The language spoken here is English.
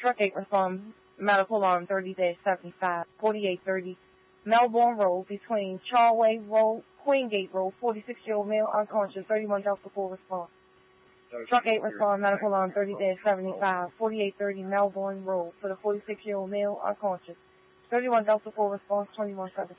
Truck 8 respond, medical alarm 30-75, 4830 Melbourne Road between Charway Road, Queengate Road, 46-year-old male unconscious, 31 Delta 4 response. Truck 8 respond, medical alarm 30-75, 4830 Melbourne Road for the 46-year-old male unconscious, 31 Delta 4 response, 21-7.